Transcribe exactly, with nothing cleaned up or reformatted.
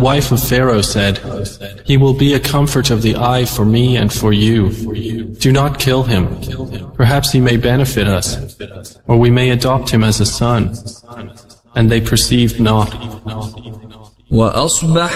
wife of Pharaoh said, "He will be a comfort of the eye for me and for you. Do not kill him. Perhaps he may benefit us, or we may adopt him as a son." And they perceived not. وأصبح